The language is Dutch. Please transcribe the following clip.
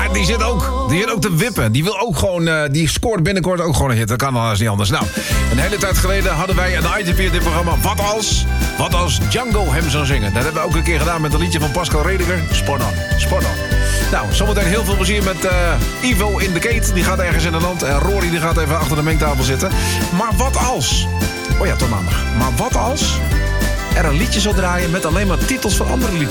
Maar die zit ook te wippen. Die wil ook gewoon, die scoort binnenkort ook gewoon een hit. Dat kan dan niet anders. Nou, een hele tijd geleden hadden wij een item in dit programma. Wat als Django hem zou zingen? Dat hebben we ook een keer gedaan met een liedje van Pascal Rediger. Sport on. Nou, zometeen heel veel plezier met Ivo in de Kate. Die gaat ergens in het land. En Rory die gaat even achter de mengtafel zitten. Maar wat als... Oh ja, tot maandag. Maar wat als er een liedje zou draaien met alleen maar titels van andere liedjes?